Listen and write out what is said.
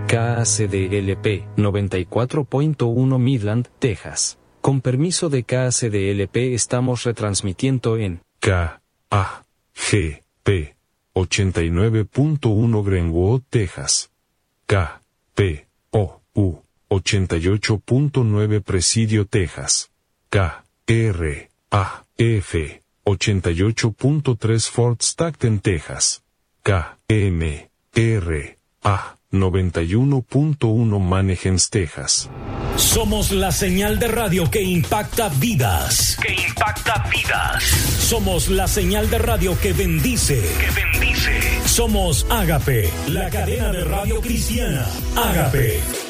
KACDLP 94.1 Midland, Texas. Con permiso de KACDLP estamos retransmitiendo en KAGP 89.1 Greenwood, Texas. KPOU 88.9 Presidio, Texas. KRAF 88.3 Fort Stockton, Texas. KMRA 91.1 Manahems, Texas. Somos la señal de radio que impacta vidas. Somos la señal de radio que bendice. Somos Ágape, la cadena de radio cristiana. Ágape.